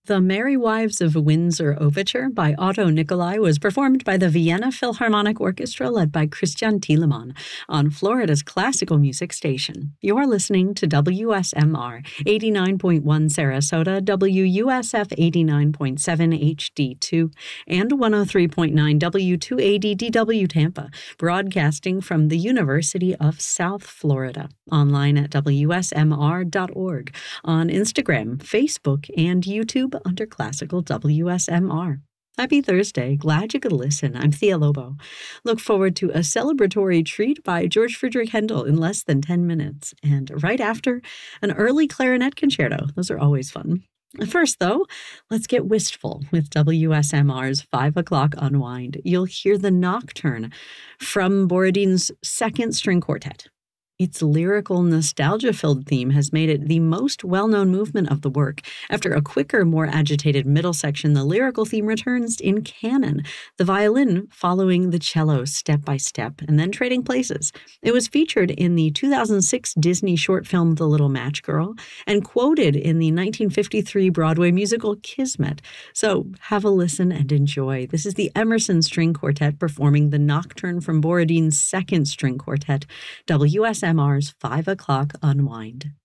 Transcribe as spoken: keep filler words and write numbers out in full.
The Merry Wives of Windsor Overture by Otto Nicolai was performed by the Vienna Philharmonic Orchestra led by Christian Thielemann on Florida's classical music station. You're listening to W S M R eighty-nine point one Sarasota, W U S F eighty-nine point seven H D two, and one oh three point nine W two eighty D W Tampa, broadcasting from the University of South Florida, online at W S M R dot org, on Instagram, Facebook, and YouTube under Classical W S M R. Happy Thursday. Glad you could listen. I'm Thea Lobo. Look forward to a celebratory treat by George Friedrich Handel in less than ten minutes. And right after, an early clarinet concerto. Those are always fun. First, though, let's get wistful with W S M R's five o'clock Unwind. You'll hear the Nocturne from Borodin's Second String Quartet. Its lyrical, nostalgia-filled theme has made it the most well-known movement of the work. After a quicker, more agitated middle section, the lyrical theme returns in canon, the violin following the cello step by step and then trading places. It was featured in the two thousand six Disney short film The Little Match Girl and quoted in the nineteen fifty-three Broadway musical Kismet. So have a listen and enjoy. This is the Emerson String Quartet performing the Nocturne from Borodin's Second String Quartet, W S M R's five o'clock Unwind.